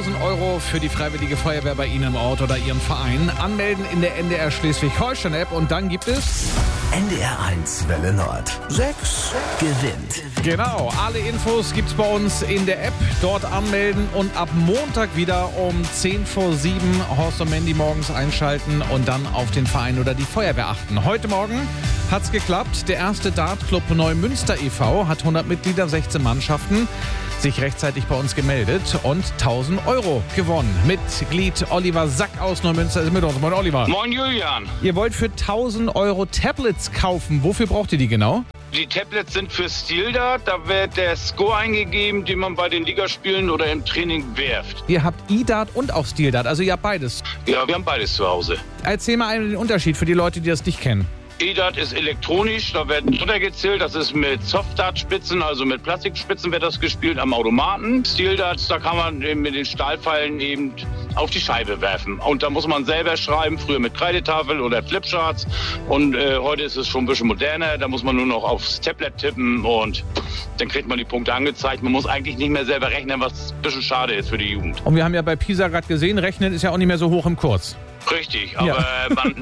1000 Euro für die Freiwillige Feuerwehr bei Ihnen im Ort oder Ihrem Verein. Anmelden in der NDR Schleswig-Holstein-App und dann gibt es... NDR 1 Welle Nord. 6 gewinnt. Genau, alle Infos gibt's bei uns in der App. Dort anmelden und ab Montag wieder um 10 vor 7 Horst und Mandy morgens einschalten und dann auf den Verein oder die Feuerwehr achten. Heute Morgen hat's geklappt. Der erste Dartclub Neumünster e.V. hat 100 Mitglieder, 16 Mannschaften, sich rechtzeitig bei uns gemeldet und 1000 Euro gewonnen. Mitglied Oliver Sack aus Neumünster ist mit uns. Moin Oliver. Moin Julian. Ihr wollt für 1000 Euro Tablets kaufen. Wofür braucht ihr die genau? Die Tablets sind für SteelDart. Da wird der Score eingegeben, den man bei den Ligaspielen oder im Training werft. Ihr habt eDart und auch SteelDart, also ihr habt beides. Ja, wir haben beides zu Hause. Erzähl mal einen Unterschied für die Leute, die das nicht kennen. eDart ist elektronisch, da wird runtergezählt. Das ist mit Softdart-Spitzen, also mit Plastikspitzen wird das gespielt am Automaten. SteelDart, da kann man eben mit den Stahlpfeilen eben auf die Scheibe werfen. Und da muss man selber schreiben, früher mit Kreidetafel oder Flipcharts. Und heute ist es schon ein bisschen moderner. Da muss man nur noch aufs Tablet tippen und dann kriegt man die Punkte angezeigt. Man muss eigentlich nicht mehr selber rechnen, was ein bisschen schade ist für die Jugend. Und wir haben ja bei PISA gerade gesehen, Rechnen ist ja auch nicht mehr so hoch im Kurs. Richtig, aber Ja.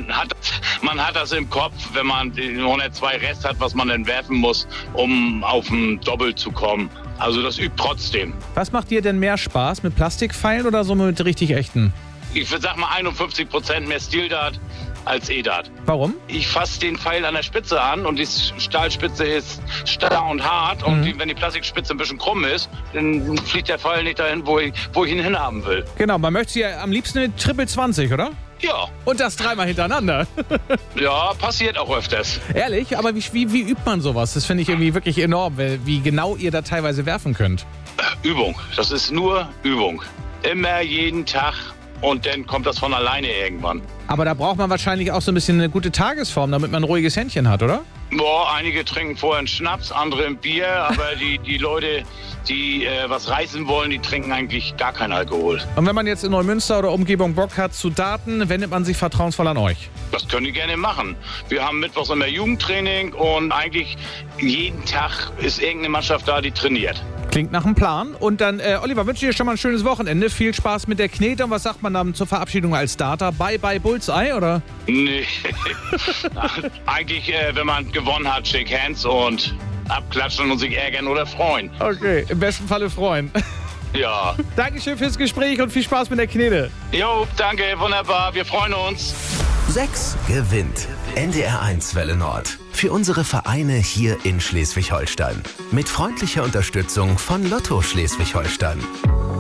man hat das im Kopf, wenn man den 102 Rest hat, was man dann werfen muss, um auf ein Doppel zu kommen. Also das übt trotzdem. Was macht dir denn mehr Spaß, mit Plastikpfeilen oder so mit richtig echten? Ich sag mal 51% mehr SteelDart als eDart. Warum? Ich fasse den Pfeil an der Spitze an und die Stahlspitze ist starr und hart. Und wenn die Plastikspitze ein bisschen krumm ist, dann fliegt der Pfeil nicht dahin, wo ich ihn hinhaben will. Genau, man möchte ja am liebsten eine Triple 20, oder? Ja, Und das dreimal hintereinander. ja, passiert auch öfters. Ehrlich, aber wie übt man sowas? Das finde ich irgendwie wirklich enorm, wie genau ihr da teilweise werfen könnt. Übung, das ist nur Übung. Immer, jeden Tag und dann kommt das von alleine irgendwann. Aber da braucht man wahrscheinlich auch so ein bisschen eine gute Tagesform, damit man ein ruhiges Händchen hat, oder? Boah, einige trinken vorher einen Schnaps, andere ein Bier, aber die Leute, die was reißen wollen, die trinken eigentlich gar keinen Alkohol. Und wenn man jetzt in Neumünster oder Umgebung Bock hat zu daten, wendet man sich vertrauensvoll an euch. Das können die gerne machen. Wir haben mittwochs immer Jugendtraining und eigentlich jeden Tag ist irgendeine Mannschaft da, die trainiert. Klingt nach einem Plan. Und dann, Oliver, wünsche dir schon mal ein schönes Wochenende. Viel Spaß mit der Knete. Und was sagt man dann zur Verabschiedung als Starter? Bye, bye, Bullseye, oder? Nee, eigentlich, wenn man gewonnen hat, shake hands und abklatschen und sich ärgern oder freuen. Okay, im besten Falle freuen. Ja. Dankeschön fürs Gespräch und viel Spaß mit der Knete. Jo, danke, wunderbar, wir freuen uns. 6 gewinnt. NDR 1 Welle Nord. Für unsere Vereine hier in Schleswig-Holstein. Mit freundlicher Unterstützung von Lotto Schleswig-Holstein.